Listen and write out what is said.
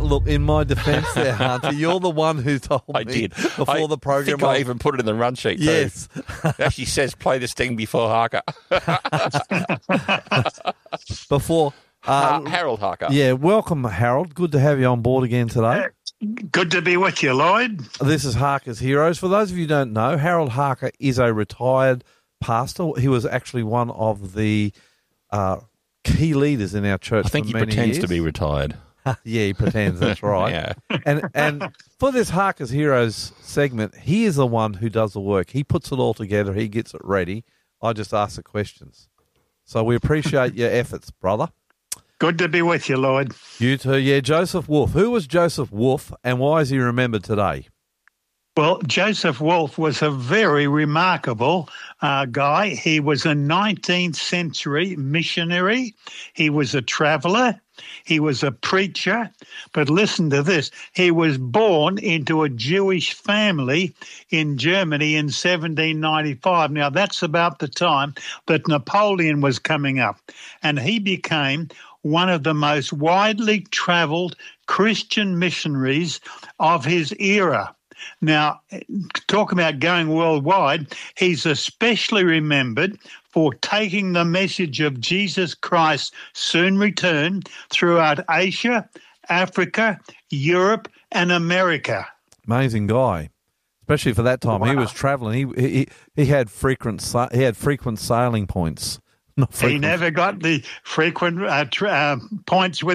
Look, in my defence there, Hunter, you're the one who told I me did. before the program. I even put it in the run sheet, too. Yes. It actually says play this thing before Harker. Before... Harold Harker. Yeah, welcome, Harold. Good to have you on board again today. Good to be with you, Lloyd. This is Harker's Heroes. For those of you who don't know, Harold Harker is a retired pastor. He was actually one of the key leaders in our church. I think for he many pretends years. to be retired. Yeah, he pretends. That's right. Yeah. And for this Harker's Heroes segment, he is the one who does the work. He puts it all together. He gets it ready. I just ask the questions. So we appreciate your efforts, brother. Good to be with you, Lloyd. You too. Yeah, Joseph Wolf. Who was Joseph Wolf, and why is he remembered today? Well, Joseph Wolf was a very remarkable guy. He was a 19th century missionary. He was a traveller. He was a preacher. But listen to this. He was born into a Jewish family in Germany in 1795. Now, that's about the time that Napoleon was coming up. And he became one of the most widely travelled Christian missionaries of his era. Now, talk about going worldwide, he's especially remembered for taking the message of Jesus Christ's soon return throughout Asia, Africa, Europe, and America. Amazing guy, especially for that time. Wow. He was travelling. He had frequent sailing points. He never got the frequent points with